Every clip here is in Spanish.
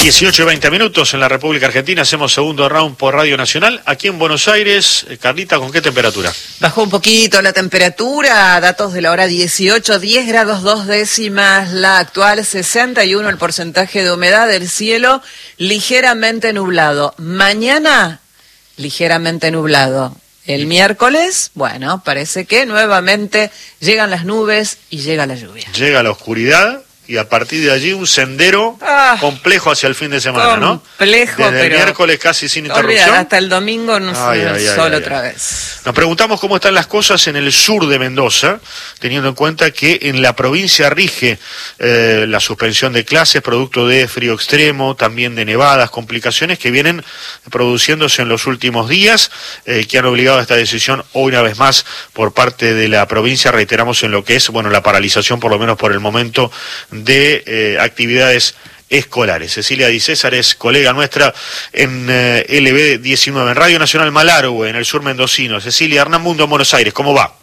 18 y 20 minutos en la República Argentina, hacemos segundo round por Radio Nacional. Aquí en Buenos Aires, Carlita, ¿con qué temperatura? Bajó un poquito la temperatura, datos de la hora 18, 10 grados 2 décimas, la actual 61, el porcentaje de humedad del cielo ligeramente nublado. Mañana, ligeramente nublado. El miércoles, bueno, parece que nuevamente llegan las nubes y llega la lluvia. Llega la oscuridad. Y a partir de allí un sendero complejo hacia el fin de semana, ¿no? Complejo, desde pero el miércoles casi sin interrupción. Olvidar, hasta el domingo no solo otra vez. Nos preguntamos cómo están las cosas en el sur de Mendoza, teniendo en cuenta que en la provincia rige la suspensión de clases, producto de frío extremo, también de nevadas, complicaciones que vienen produciéndose en los últimos días, que han obligado a esta decisión hoy una vez más por parte de la provincia, reiteramos en lo que es, bueno, la paralización por lo menos por el momento de actividades escolares. Cecilia Di César es colega nuestra en LB19, en Radio Nacional Malargüe, en el sur mendocino. Cecilia, Hernán Mundo en Buenos Aires, ¿cómo va?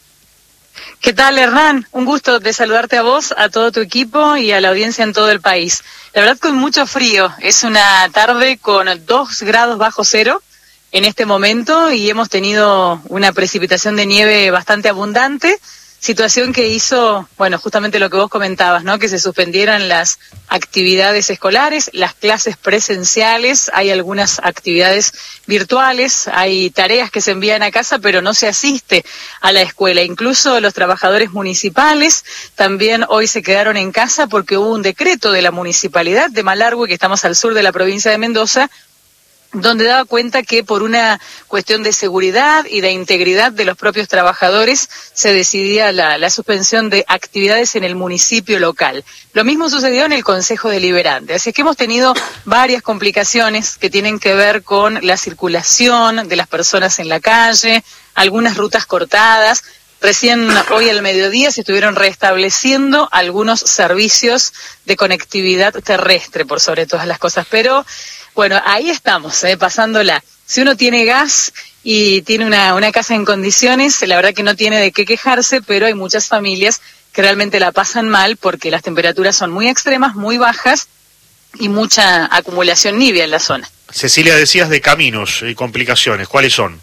¿Qué tal, Hernán? Un gusto de saludarte a vos, a todo tu equipo y a la audiencia en todo el país. La verdad con mucho frío, es una tarde con 2 grados bajo cero en este momento y hemos tenido una precipitación de nieve bastante abundante. Situación que hizo, bueno, justamente lo que vos comentabas, ¿no? Que se suspendieran las actividades escolares, las clases presenciales, hay algunas actividades virtuales, hay tareas que se envían a casa, pero no se asiste a la escuela. Incluso los trabajadores municipales también hoy se quedaron en casa porque hubo un decreto de la Municipalidad de Malargüe, que estamos al sur de la provincia de Mendoza, donde daba cuenta que por una cuestión de seguridad y de integridad de los propios trabajadores se decidía la suspensión de actividades en el municipio local. Lo mismo sucedió en el Consejo Deliberante, así que hemos tenido varias complicaciones que tienen que ver con la circulación de las personas en la calle, algunas rutas cortadas. Recién hoy al mediodía se estuvieron restableciendo algunos servicios de conectividad terrestre, por sobre todas las cosas, pero bueno, ahí estamos, pasándola. Si uno tiene gas y tiene una casa en condiciones, la verdad que no tiene de qué quejarse, pero hay muchas familias que realmente la pasan mal porque las temperaturas son muy extremas, muy bajas y mucha acumulación nibia en la zona. Cecilia, decías de caminos y complicaciones, ¿cuáles son?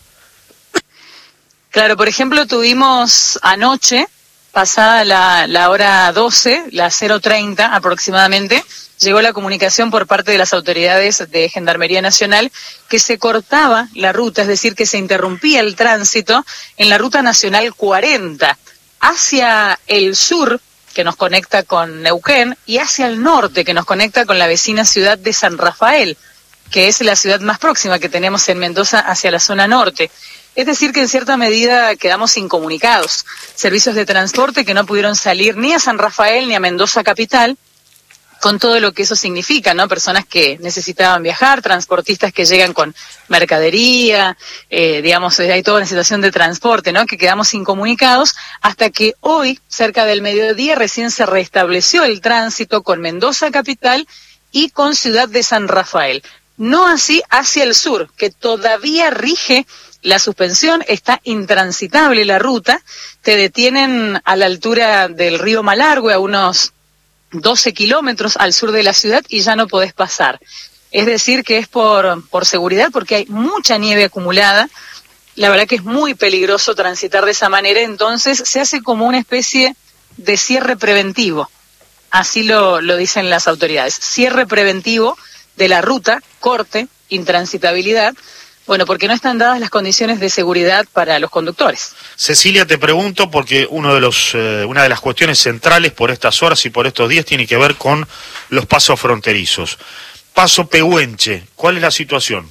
Claro, por ejemplo, tuvimos anoche, pasada la hora 12, la 0:30 aproximadamente, llegó la comunicación por parte de las autoridades de Gendarmería Nacional que se cortaba la ruta, es decir, que se interrumpía el tránsito en la Ruta Nacional 40 hacia el sur, que nos conecta con Neuquén, y hacia el norte, que nos conecta con la vecina ciudad de San Rafael, que es la ciudad más próxima que tenemos en Mendoza hacia la zona norte. Es decir, que en cierta medida quedamos incomunicados. Servicios de transporte que no pudieron salir ni a San Rafael ni a Mendoza capital, con todo lo que eso significa, ¿no? Personas que necesitaban viajar, transportistas que llegan con mercadería, digamos, hay toda una situación de transporte, ¿no? Que quedamos incomunicados hasta que hoy, cerca del mediodía, recién se restableció el tránsito con Mendoza capital y con Ciudad de San Rafael. No así hacia el sur, que todavía rige la suspensión, está intransitable la ruta, te detienen a la altura del río Malargüe, a unos 12 kilómetros al sur de la ciudad y ya no podés pasar. Es decir, que es por seguridad, porque hay mucha nieve acumulada. La verdad que es muy peligroso transitar de esa manera, entonces se hace como una especie de cierre preventivo. Así lo dicen las autoridades. Cierre preventivo de la ruta, corte, intransitabilidad, bueno, porque no están dadas las condiciones de seguridad para los conductores. Cecilia, te pregunto porque una de las cuestiones centrales por estas horas y por estos días tiene que ver con los pasos fronterizos. Paso Pehuenche, ¿cuál es la situación?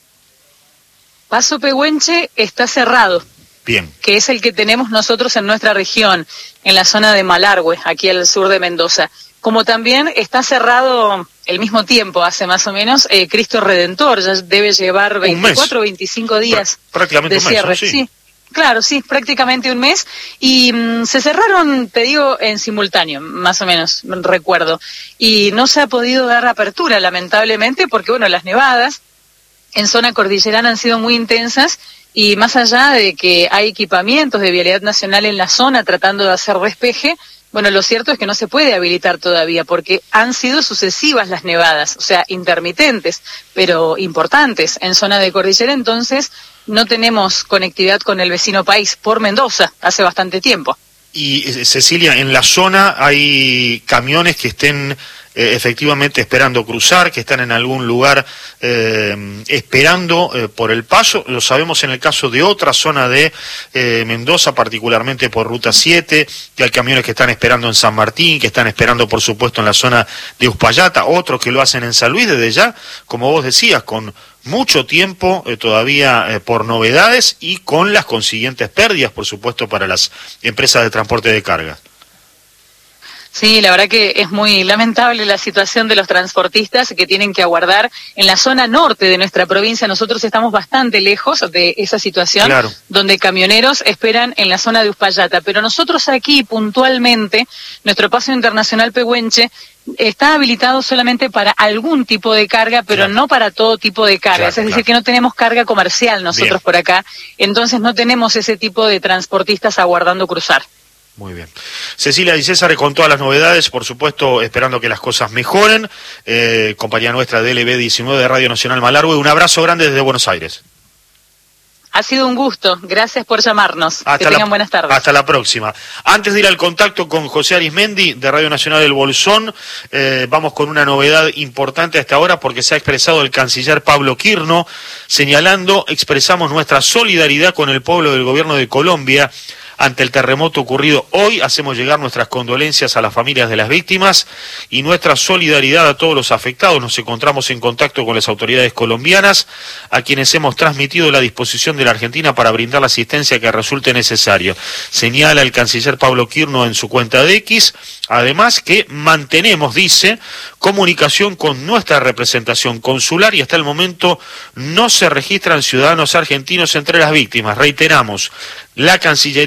Paso Pehuenche está cerrado. Bien. Que es el que tenemos nosotros en nuestra región, en la zona de Malargüe, aquí al sur de Mendoza. Como también está cerrado el mismo tiempo, hace más o menos, Cristo Redentor, ya debe llevar 24 o 25 días prácticamente de cierre. Un mes, ¿no? Sí. Sí, claro, sí, prácticamente un mes. Y se cerraron, te digo, en simultáneo, más o menos, recuerdo. Y no se ha podido dar apertura, lamentablemente, porque, bueno, las nevadas en zona cordillerana han sido muy intensas. Y más allá de que hay equipamientos de Vialidad Nacional en la zona tratando de hacer despeje, Bueno, lo cierto es que no se puede habilitar todavía porque han sido sucesivas las nevadas, o sea, intermitentes, pero importantes en zona de cordillera, entonces no tenemos conectividad con el vecino país por Mendoza hace bastante tiempo. Y Cecilia, en la zona hay camiones que estén efectivamente esperando cruzar, que están en algún lugar esperando por el paso. Lo sabemos en el caso de otra zona de Mendoza, particularmente por Ruta 7, que hay camiones que están esperando en San Martín, que están esperando por supuesto en la zona de Uspallata, otros que lo hacen en San Luis desde ya, como vos decías, con mucho tiempo todavía por novedades y con las consiguientes pérdidas, por supuesto, para las empresas de transporte de carga. Sí, la verdad que es muy lamentable la situación de los transportistas que tienen que aguardar en la zona norte de nuestra provincia. Nosotros estamos bastante lejos de esa situación, claro, donde camioneros esperan en la zona de Uspallata. Pero nosotros aquí puntualmente, nuestro paso internacional Pehuenche está habilitado solamente para algún tipo de carga, pero claro, no para todo tipo de cargas. Claro, es decir, que no tenemos carga comercial nosotros por acá. Entonces no tenemos ese tipo de transportistas aguardando cruzar. Muy bien. Cecilia y César, con todas las novedades, por supuesto, esperando que las cosas mejoren. Compañía nuestra de LB19 de Radio Nacional Malargüe. Un abrazo grande desde Buenos Aires. Ha sido un gusto. Gracias por llamarnos. Que tengan buenas tardes. Hasta la próxima. Antes de ir al contacto con José Arismendi, de Radio Nacional El Bolsón, vamos con una novedad importante a esta hora, porque se ha expresado el canciller Pablo Quirno, expresamos nuestra solidaridad con el pueblo del gobierno de Colombia ante el terremoto ocurrido hoy. Hacemos llegar nuestras condolencias a las familias de las víctimas y nuestra solidaridad a todos los afectados. Nos encontramos en contacto con las autoridades colombianas, a quienes hemos transmitido la disposición de la Argentina para brindar la asistencia que resulte necesario. Señala el canciller Pablo Quirno en su cuenta de X, además que mantenemos, dice, comunicación con nuestra representación consular y hasta el momento no se registran ciudadanos argentinos entre las víctimas. Reiteramos, la Cancillería